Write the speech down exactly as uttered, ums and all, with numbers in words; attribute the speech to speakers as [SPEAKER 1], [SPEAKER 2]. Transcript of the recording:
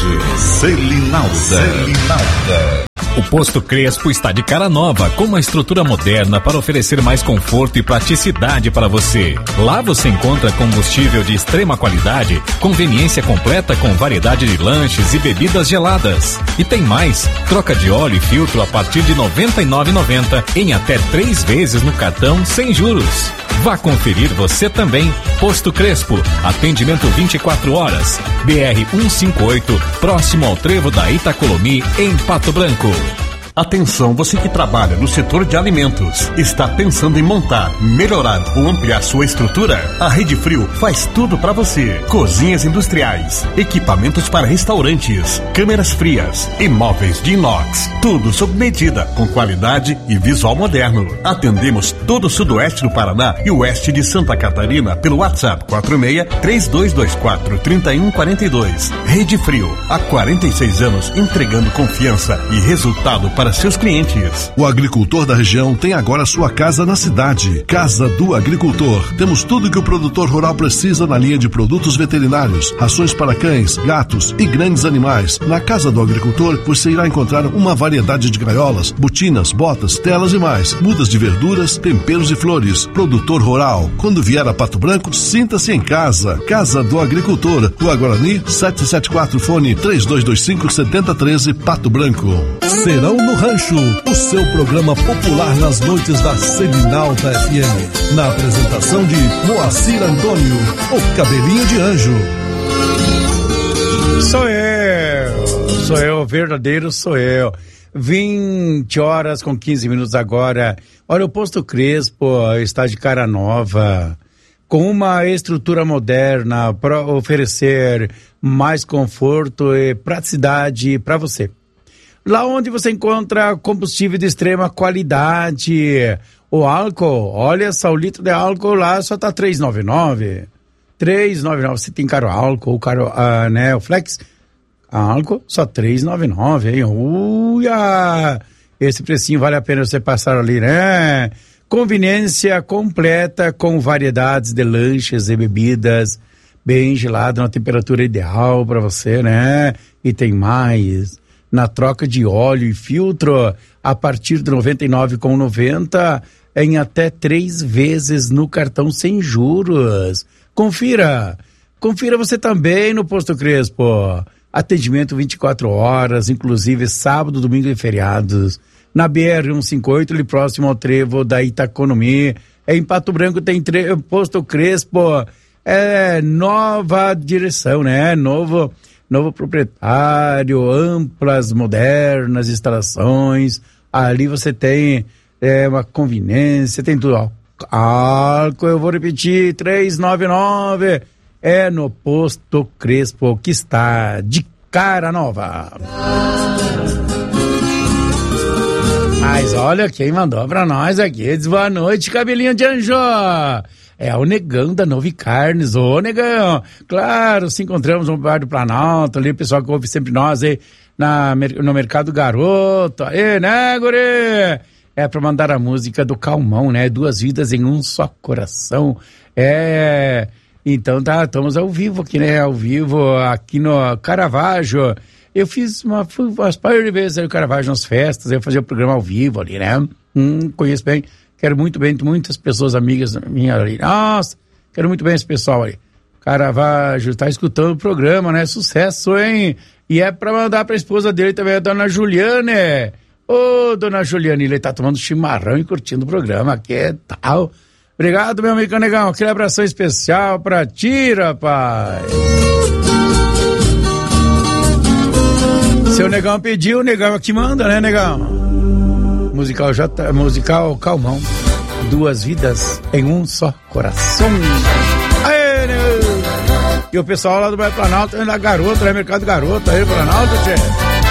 [SPEAKER 1] Rádio Selinalda. Selinalda.
[SPEAKER 2] O Posto Crespo está de cara nova, com uma estrutura moderna para oferecer mais conforto e praticidade para você. Lá você encontra combustível de extrema qualidade, conveniência completa com variedade de lanches e bebidas geladas. E tem mais, troca de óleo e filtro a partir de noventa e nove reais e noventa centavos em até três vezes no cartão sem juros. Vá conferir você também. Posto Crespo, atendimento vinte e quatro horas. B R cento e cinquenta e oito, próximo ao trevo da Itacolomi, em Pato Branco.
[SPEAKER 3] Atenção, você que trabalha no setor de alimentos, está pensando em montar, melhorar ou ampliar sua estrutura? A Rede Frio faz tudo para você. Cozinhas industriais, equipamentos para restaurantes, câmeras frias, imóveis de inox, tudo sob medida, com qualidade e visual moderno. Atendemos todo o sudoeste do Paraná e oeste de Santa Catarina pelo WhatsApp quatro seis, três dois dois quatro, três um quatro dois. Rede Frio, há quarenta e seis anos entregando confiança e resultado para para seus clientes.
[SPEAKER 4] O agricultor da região tem agora sua casa na cidade. Casa do Agricultor. Temos tudo que o produtor rural precisa na linha de produtos veterinários, rações para cães, gatos e grandes animais. Na Casa do Agricultor você irá encontrar uma variedade de gaiolas, botinas, botas, telas e mais, mudas de verduras, temperos e flores. Produtor rural. Quando vier a Pato Branco, sinta-se em casa. Casa do Agricultor. Rua Guarani, setecentos e setenta e quatro, fone três dois dois cinco, sete zero um três, Pato Branco. Serão no Rancho, o seu programa popular nas noites da Selinalda F M. Na apresentação de Moacir Antônio, o Cabelinho de Anjo.
[SPEAKER 5] Sou eu, sou eu, o verdadeiro sou eu. vinte horas com quinze minutos agora. Olha, o Posto Crespo está de cara nova, com uma estrutura moderna para oferecer mais conforto e praticidade para você. Lá onde você encontra combustível de extrema qualidade, o álcool, olha só, o litro de álcool lá só tá três reais e noventa e nove centavos. três reais e noventa e nove centavos, você tem caro álcool, caro, uh, né, o Flex, álcool, só três reais e noventa e nove centavos, hein, uia, esse precinho vale a pena você passar ali, né? Conveniência completa com variedades de lanches e bebidas, bem gelado, na temperatura ideal para você, né? E tem mais. Na troca de óleo e filtro, a partir de noventa e nove reais e noventa centavos, em até três vezes no cartão sem juros. Confira, confira você também no Posto Crespo. Atendimento vinte e quatro horas, inclusive sábado, domingo e feriados. Na B R cento e cinquenta e oito, ali próximo ao trevo da Itacolomi. Em Pato Branco tem tre- Posto Crespo, é nova direção, né? Novo... Novo proprietário, amplas, modernas instalações. Ali você tem é, uma conveniência, tem tudo. Ó. Álcool, eu vou repetir, três reais e noventa e nove centavos. É no Posto Crespo, que está de cara nova. Mas olha quem mandou pra nós aqui. Diz boa noite, Cabelinho de Anjo. É o Negão da Novi Carnes. Ô, Negão, claro, se encontramos no bar do Planalto, ali o pessoal que ouve sempre nós aí na, no Mercado Garoto. Aí, né, guri? É pra mandar a música do Calmão, né? Duas vidas em um só coração. É, então tá, estamos ao vivo aqui, né? Ao vivo aqui no Caravaggio. Eu fiz uma, fui umas par de vezes aí no Caravaggio nas festas, eu fazia o programa ao vivo ali, né? Hum, conheço bem. Quero muito bem, muitas pessoas amigas minhas ali. Nossa, quero muito bem esse pessoal aí. Caravaggio, tá escutando o programa, né? Sucesso, hein? E é pra mandar pra esposa dele também, a dona Juliane. Ô, dona Juliane, ele tá tomando chimarrão e curtindo o programa. Que tal? Obrigado, meu amigo Negão. Aquele abração especial pra ti, rapaz. Seu Negão pediu, o Negão que manda, né, Negão? Musical J, musical Calmão. Duas vidas em um só coração. Aê, e o pessoal lá do Bairro Planalto, da Garota, né? Mercado Garota, aí, Planalto, tchê.